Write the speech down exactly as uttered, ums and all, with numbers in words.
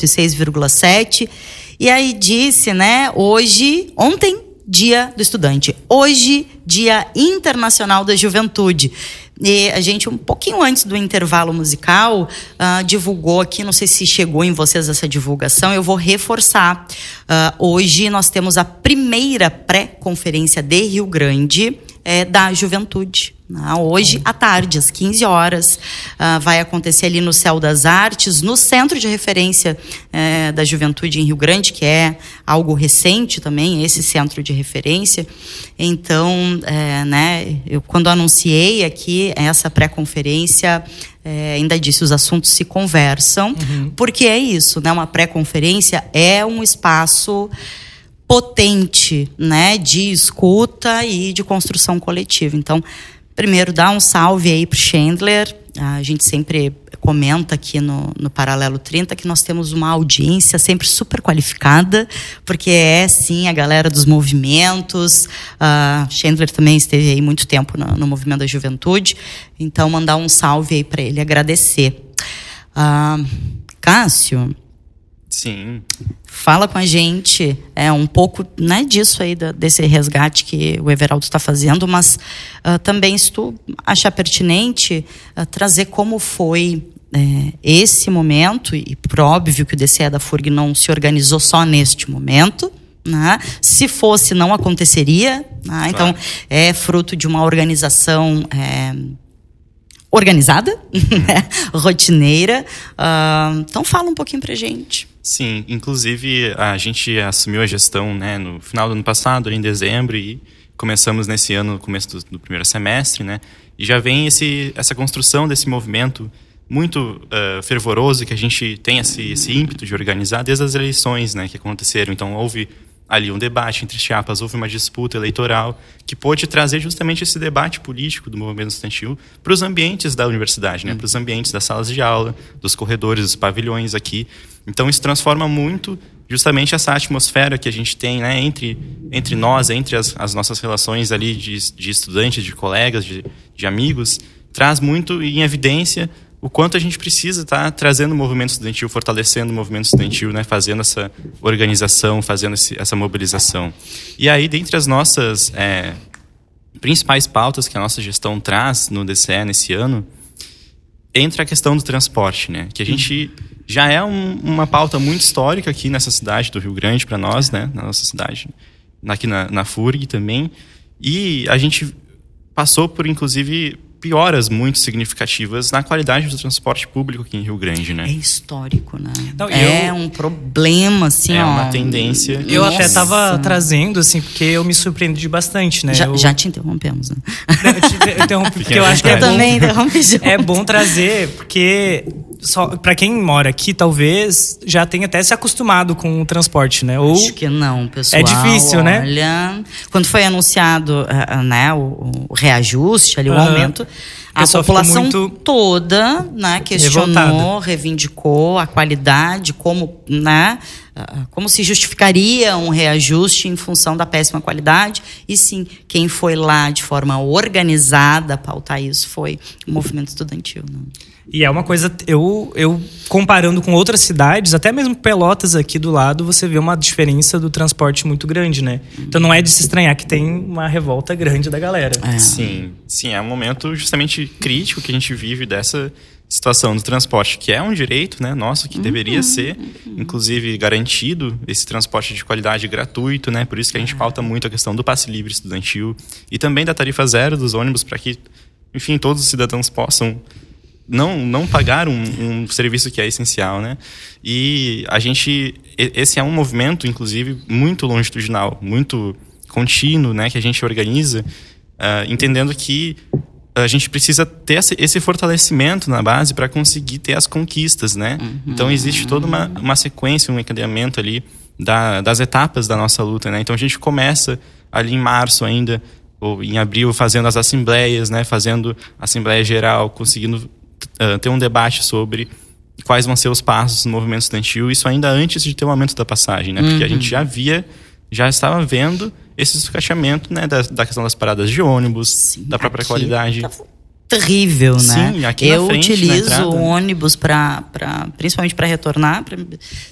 e seis vírgula sete. E aí disse, né, hoje, ontem, Dia do Estudante. Hoje, Dia Internacional da Juventude. E a gente, um pouquinho antes do intervalo musical, uh, divulgou aqui, não sei se chegou em vocês essa divulgação, eu vou reforçar. Uh, hoje nós temos a primeira pré-conferência de Rio Grande é, da Juventude. Né? Hoje, à tarde, às quinze horas, uh, vai acontecer ali no Céu das Artes, no Centro de Referência uh, da Juventude em Rio Grande, que é algo recente também, esse centro de referência. Então, é, né, eu quando anunciei aqui essa pré-conferência, é, ainda disse, os assuntos se conversam, uhum. porque é isso, né? Uma pré-conferência é um espaço potente, né, de escuta e de construção coletiva. Então, primeiro, dá um salve aí pro Chandler. A gente sempre comenta aqui no, no Paralelo trinta que nós temos uma audiência sempre super qualificada, porque é, sim, a galera dos movimentos. Uh, Chandler também esteve aí muito tempo no, no movimento da juventude. Então, mandar um salve aí para ele, agradecer. Uh, Cássio... Sim. Fala com a gente é, um pouco, né, disso aí, da, desse resgate que o Everaldo está fazendo, mas uh, também, se tu achar pertinente, uh, trazer como foi é, esse momento, e por óbvio que o D C E da F U R G não se organizou só neste momento, né? Se fosse, não aconteceria, né? Claro. Então é fruto de uma organização é, organizada, né? Rotineira. Uh, então fala um pouquinho pra gente. Sim, inclusive a gente assumiu a gestão, né, no final do ano passado, em dezembro, e começamos nesse ano, no começo do, do primeiro semestre, né, e já vem esse, essa construção desse movimento muito uh, fervoroso, que a gente tem esse, esse ímpeto de organizar desde as eleições, né, que aconteceram. Então houve ali um debate entre chapas, houve uma disputa eleitoral que pôde trazer justamente esse debate político do movimento estudantil para os ambientes da universidade, né? Para os ambientes das salas de aula, dos corredores, dos pavilhões aqui. Então isso transforma muito justamente essa atmosfera que a gente tem, né? entre, entre nós, entre as, as nossas relações ali de, de estudantes, de colegas, de, de amigos, traz muito em evidência o quanto a gente precisa estar trazendo o movimento estudantil, fortalecendo o movimento estudantil, né? Fazendo essa organização, fazendo esse, essa mobilização. E aí, dentre as nossas é, principais pautas que a nossa gestão traz no D C E nesse ano, entra a questão do transporte, né? Que a gente já é um, uma pauta muito histórica aqui nessa cidade do Rio Grande para nós, né? Na nossa cidade, aqui na, na F U R G também. E a gente passou por, inclusive, pioras muito significativas na qualidade do transporte público aqui em Rio Grande, né? É histórico, né? Não, é eu, um problema, assim, é ó. É uma tendência. Eu Nossa. até estava trazendo, assim, porque eu me surpreendi bastante, né? Já, eu... já te interrompemos, né? Eu te interrompi porque eu acho que eu é também bom, interrompi junto. é bom trazer, porque só, pra quem mora aqui, talvez já tenha até se acostumado com o transporte, né? Ou... Acho que não, pessoal. É difícil, olha, né? Olha, quando foi anunciado uh, né, o, o reajuste, ali, o uhum. aumento, a população muito toda, né, questionou, revoltada. Reivindicou a qualidade, como, né, como se justificaria um reajuste em função da péssima qualidade. E sim, quem foi lá de forma organizada pautar isso foi o movimento estudantil, né? E é uma coisa, eu, eu comparando com outras cidades, até mesmo Pelotas aqui do lado, você vê uma diferença do transporte muito grande, né? Então não é de se estranhar que tem uma revolta grande da galera. É. Sim, sim, é um momento justamente crítico que a gente vive dessa situação do transporte, que é um direito, né, nosso, que uhum, deveria ser, uhum. inclusive, garantido, esse transporte de qualidade gratuito, né? Por isso que a gente pauta muito a questão do passe livre estudantil e também da tarifa zero dos ônibus, para que, enfim, todos os cidadãos possam não, não pagar um, um serviço que é essencial, né? E a gente... Esse é um movimento, inclusive, muito longitudinal, muito contínuo, né? Que a gente organiza, uh, entendendo que a gente precisa ter esse fortalecimento na base para conseguir ter as conquistas, né? Uhum. Então, existe toda uma, uma sequência, um encadeamento ali da, das etapas da nossa luta, né? Então, a gente começa ali em março ainda, ou em abril, fazendo as assembleias, né? Fazendo a Assembleia Geral, conseguindo Uh, ter um debate sobre quais vão ser os passos no movimento estudantil, isso ainda antes de ter o aumento da passagem, né? Porque uhum. a gente já via, já estava vendo esse sucateamento, né? Da, da questão das paradas de ônibus, sim, da própria qualidade. Tá terrível, né? Sim, aqui eu na frente, utilizo na o ônibus para, principalmente para retornar, pra